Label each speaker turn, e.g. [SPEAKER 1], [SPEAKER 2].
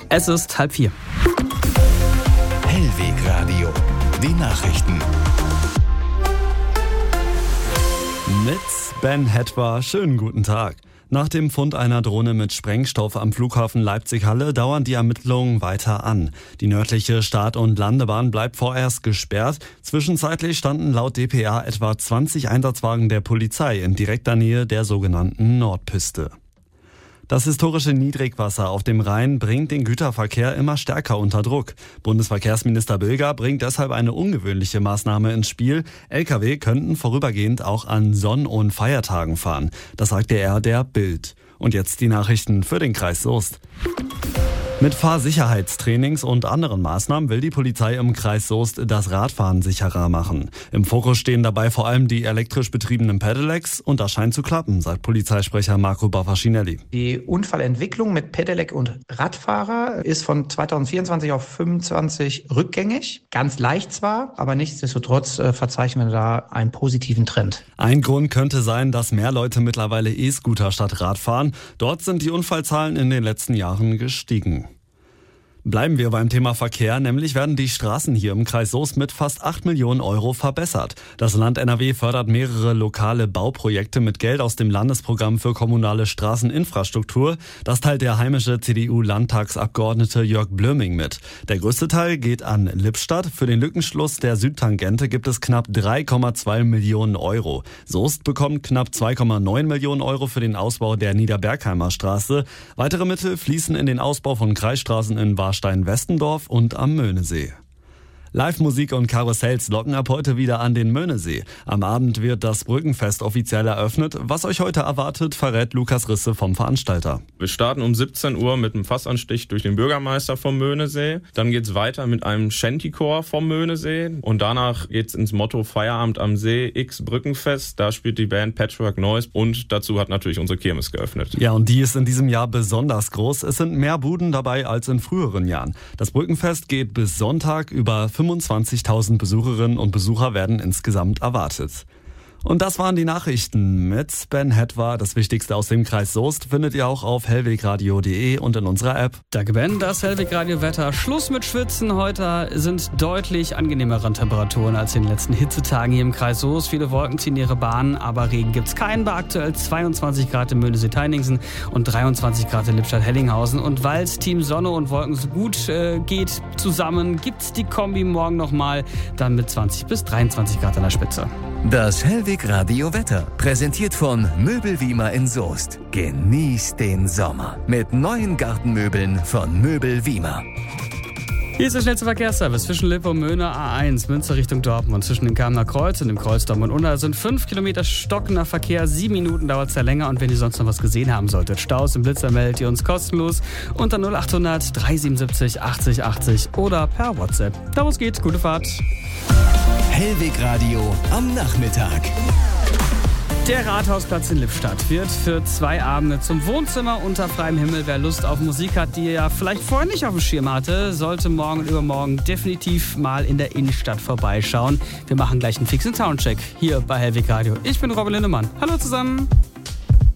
[SPEAKER 1] Es ist 3:30.
[SPEAKER 2] Hellwegradio, die Nachrichten.
[SPEAKER 3] Mit Ben Hetwa, schönen guten Tag. Nach dem Fund einer Drohne mit Sprengstoff am Flughafen Leipzig-Halle dauern die Ermittlungen weiter an. Die nördliche Start- und Landebahn bleibt vorerst gesperrt. Zwischenzeitlich standen laut dpa etwa 20 Einsatzwagen der Polizei in direkter Nähe der sogenannten Nordpiste. Das historische Niedrigwasser auf dem Rhein bringt den Güterverkehr immer stärker unter Druck. Bundesverkehrsminister Bilger bringt deshalb eine ungewöhnliche Maßnahme ins Spiel. Lkw könnten vorübergehend auch an Sonn- und Feiertagen fahren. Das sagte er der Bild. Und jetzt die Nachrichten für den Kreis Soest. Mit Fahrsicherheitstrainings und anderen Maßnahmen will die Polizei im Kreis Soest das Radfahren sicherer machen. Im Fokus stehen dabei vor allem die elektrisch betriebenen Pedelecs und das scheint zu klappen, sagt Polizeisprecher Marco Baffacinelli.
[SPEAKER 4] Die Unfallentwicklung mit Pedelec und Radfahrer ist von 2024 auf 25 rückgängig. Ganz leicht zwar, aber nichtsdestotrotz verzeichnen wir da einen positiven Trend.
[SPEAKER 3] Ein Grund könnte sein, dass mehr Leute mittlerweile E-Scooter statt Rad fahren. Dort sind die Unfallzahlen in den letzten Jahren gestiegen. Bleiben wir beim Thema Verkehr, nämlich werden die Straßen hier im Kreis Soest mit fast 8 Millionen Euro verbessert. Das Land NRW fördert mehrere lokale Bauprojekte mit Geld aus dem Landesprogramm für kommunale Straßeninfrastruktur. Das teilt der heimische CDU-Landtagsabgeordnete Jörg Blöming mit. Der größte Teil geht an Lippstadt. Für den Lückenschluss der Südtangente gibt es knapp 3,2 Millionen Euro. Soest bekommt knapp 2,9 Millionen Euro für den Ausbau der Niederbergheimer Straße. Weitere Mittel fließen in den Ausbau von Kreisstraßen in Warstein-Westendorf und am Möhnesee. Live-Musik und Karussells locken ab heute wieder an den Möhnesee. Am Abend wird das Brückenfest offiziell eröffnet. Was euch heute erwartet, verrät Lukas Risse vom Veranstalter.
[SPEAKER 5] Wir starten um 17 Uhr mit einem Fassanstich durch den Bürgermeister vom Möhnesee. Dann geht's weiter mit einem Shantychor vom Möhnesee. Und danach geht's ins Motto Feierabend am See X Brückenfest. Da spielt die Band Patchwork Noise und dazu hat natürlich unsere Kirmes geöffnet.
[SPEAKER 3] Ja, und die ist in diesem Jahr besonders groß. Es sind mehr Buden dabei als in früheren Jahren. Das Brückenfest geht bis Sonntag. Über 25.000 Besucherinnen und Besucher werden insgesamt erwartet. Und das waren die Nachrichten mit Ben Hetwa. Das Wichtigste aus dem Kreis Soest findet ihr auch auf hellwegradio.de und in unserer App.
[SPEAKER 1] Danke Ben, das Hellwegradio-Wetter. Schluss mit Schwitzen. Heute sind deutlich angenehmere Temperaturen als in den letzten Hitzetagen hier im Kreis Soest. Viele Wolken ziehen ihre Bahnen, aber Regen gibt's keinen. Bei aktuell 22 Grad im Möhnesee-Teiningsen und 23 Grad in Lippstadt-Hellinghausen. Und weil es Team Sonne und Wolken so gut geht zusammen, gibt's die Kombi morgen nochmal, dann mit 20 bis 23 Grad an der Spitze.
[SPEAKER 2] Das Hellwegradio Wetter, präsentiert von Möbel Wiemer in Soest. Genießt den Sommer mit neuen Gartenmöbeln von Möbel Wiemer.
[SPEAKER 1] Hier ist der schnellste Verkehrsservice zwischen Lippe und Möhne A1, Münster Richtung Dortmund. Zwischen dem Kamener Kreuz und dem Kreuz Dortmund Unna sind 5 Kilometer stockender Verkehr. 7 Minuten dauert es ja länger. Und wenn ihr sonst noch was gesehen haben solltet, Staus im Blitzer, meldet ihr uns kostenlos unter 0800 377 80 80 oder per WhatsApp. Da wo es geht, gute Fahrt.
[SPEAKER 2] Hellwegradio am Nachmittag.
[SPEAKER 1] Der Rathausplatz in Lippstadt wird für 2 Abende zum Wohnzimmer unter freiem Himmel. Wer Lust auf Musik hat, die er vielleicht vorher nicht auf dem Schirm hatte, sollte morgen und übermorgen definitiv mal in der Innenstadt vorbeischauen. Wir machen gleich einen fixen Soundcheck hier bei Hellwegradio. Ich bin Robin Lindemann. Hallo zusammen.